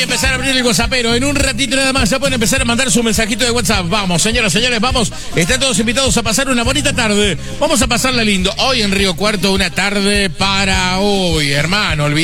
a empezar a abrir el WhatsAppero. En un ratito nada más ya pueden empezar a mandar su mensajito de WhatsApp. Vamos, señoras, señores, vamos. Están todos invitados a pasar una bonita tarde. Vamos a pasarla lindo. Hoy en Río Cuarto, una tarde para hoy, hermano.